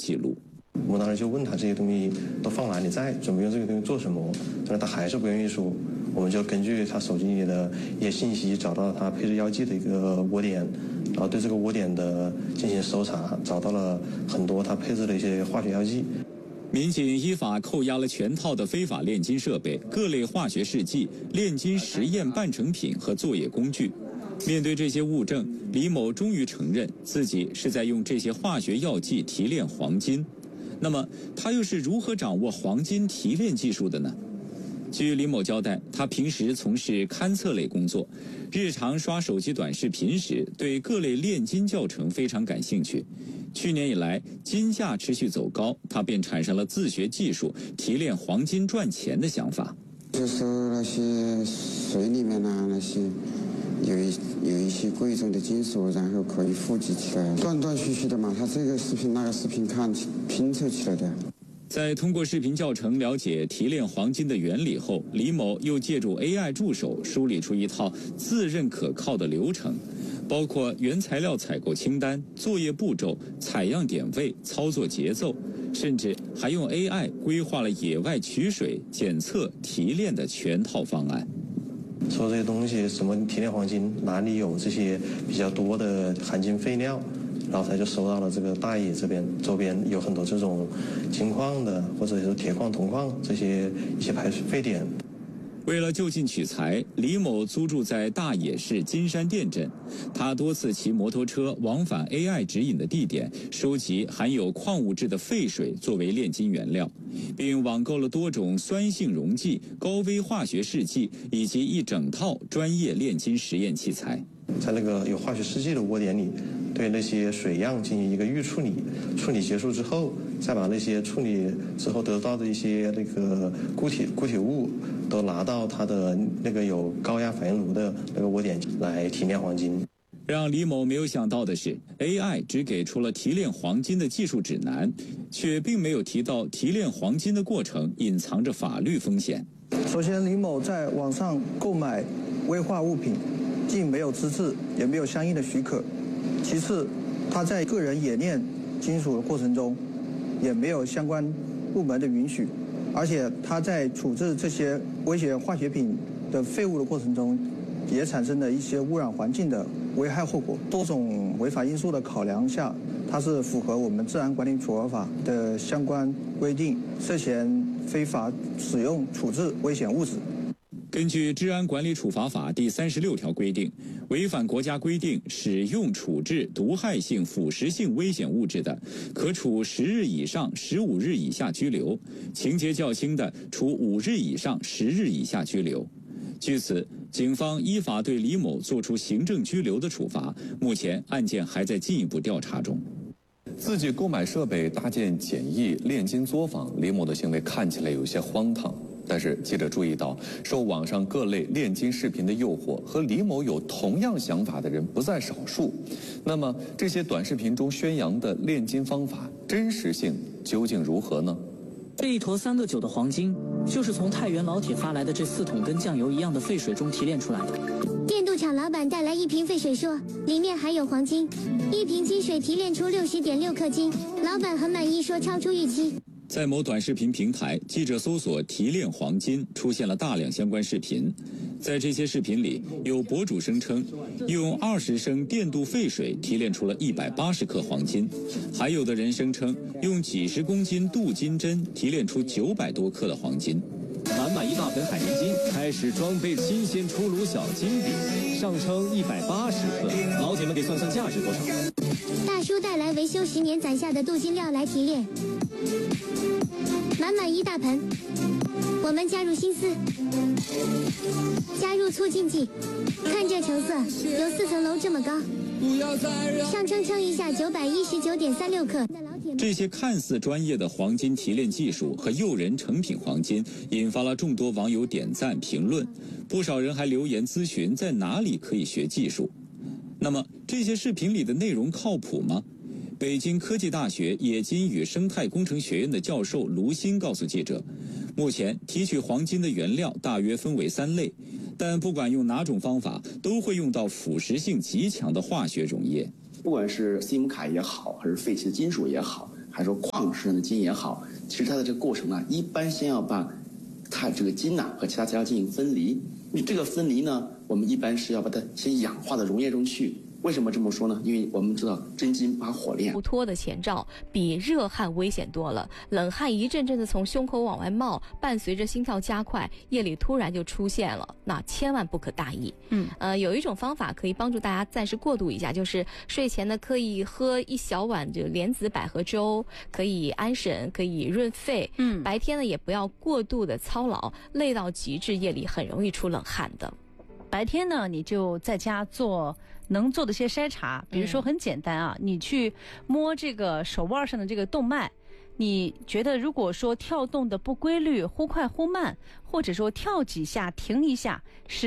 记录。 我当时就问他这些东西都放哪里在，准备用这个东西做什么，但是他还是不愿意说。我们就根据他手机里的一些信息，找到他配置药剂的一个窝点，然后对这个窝点的进行搜查，找到了很多他配置的一些化学药剂。 民警依法扣押了全套的非法炼金设备、各类化学试剂、炼金实验半成品和作业工具。面对这些物证，李某终于承认自己是在用这些化学药剂提炼黄金。那么，他又是如何掌握黄金提炼技术的呢？据李某交代，他平时从事勘测类工作，日常刷手机短视频时，对各类炼金教程非常感兴趣。去年以来，金价持续走高，他便产生了自学技术、提炼黄金赚钱的想法。 就是那些水里面啊，那些有一些贵重的金属，然后可以富集起来，断断续续的嘛，他这个视频那个视频看拼凑起来的。 在通过视频教程了解提炼黄金的原理后，李某又借助 AI 助手梳理出一套自认可靠的流程，包括原材料采购清单、作业步骤、采样点位、操作节奏，甚至还用 AI 规划了野外取水、检测、提炼的全套方案。 说这些东西，什么提炼黄金，哪里有这些比较多的含金废料，然后他就收到了这个大冶这边周边有很多这种金矿的，或者是铁矿、铜矿这些一些排水废点。 为了就近取材，李某租住在大冶市金山店镇。他多次骑摩托车往返 AI 指引的地点，收集含有矿物质的废水作为炼金原料，并网购了多种酸性溶剂、高危化学试剂以及一整套专业炼金实验器材。 在那个有化学试剂的窝点里，对那些水样进行一个预处理，处理结束之后，再把那些处理之后得到的一些那个固体物都拿到它的那个有高压反应炉的那个窝点来提炼黄金。 让李某没有想到的是 ，AI 只给出了提炼黄金的技术指南，却并没有提到提炼黄金的过程隐藏着法律风险。 首先，李某在网上购买危化物品，既没有资质，也没有相应的许可。其次，他在个人冶炼金属的过程中，也没有相关部门的允许，而且他在处置这些危险化学品的废物的过程中，也产生了一些污染环境的危害后果。多种违法因素的考量下，它是符合我们治安管理处罚法的相关规定，涉嫌非法使用处置危险物质。 根据《治安管理处罚法》第36条规定，违反国家规定使用、处置毒害性、腐蚀性危险物质的，可处10日以上15日以下拘留；情节较轻的，处5日以上10日以下拘留。据此，警方依法对李某作出行政拘留的处罚，目前案件还在进一步调查中。 自己购买设备搭建简易炼金作坊，李某的行为看起来有些荒唐。但是记者注意到，受网上各类炼金视频的诱惑，和李某有同样想法的人不在少数。那么，这些短视频中宣扬的炼金方法真实性究竟如何呢？ 这一坨3个9的黄金，就是从太原老铁发来的这4桶跟酱油一样的废水中提炼出来的。 电镀厂老板带来一瓶废水说，里面含有黄金，一瓶金水提炼出60.6克金，老板很满意，说超出预期。 在某短视频平台，记者搜索提炼黄金，出现了大量相关视频。在这些视频里，有博主声称用20升电镀废水提炼出了180克黄金，还有的人声称用几十公斤镀金针提炼出900多克的黄金。 满满一大盆海盐金，开始装备新鲜出炉小金饼，上称180克，老铁们给算算价值多少？ 大叔带来维修10年攒下的镀金料来提炼，满满一大盆。我们加入心思，加入促进剂，看这成色，有4层楼这么高。上称一下919.36克。 这些看似专业的黄金提炼技术和诱人成品黄金，引发了众多网友点赞评论，不少人还留言咨询在哪里可以学技术。那么这些视频里的内容靠谱吗？北京科技大学冶金与生态工程学院的教授卢鑫告诉记者，目前提取黄金的原料大约分为3类，但不管用哪种方法，都会用到腐蚀性极强的化学溶液。 不管是 SIM 卡也好，还是废弃的金属也好， 还是说矿石上的筋也好，其实它的这个过程呢，一般先要把它这个筋和其他材料进行分离。你这个分离呢，我们一般是要把它先氧化到溶液中去。为什么这么说呢？因为我们知道真金把火炼， 不脱的前兆比热汗危险多了。冷汗一阵阵的从胸口往外冒，伴随着心跳加快，夜里突然就出现了，那千万不可大意。有一种方法可以帮助大家暂时过渡一下，就是睡前呢可以喝一小碗这个莲子百合粥，可以安神，可以润肺。白天呢也不要过度的操劳，累到极致，夜里很容易出冷汗的。 白天呢，你就在家能做的一些筛查，比如说很简单啊，你去摸这个手腕上的这个动脉，你觉得如果说跳动的不规律，忽快忽慢，或者说跳几下停一下，是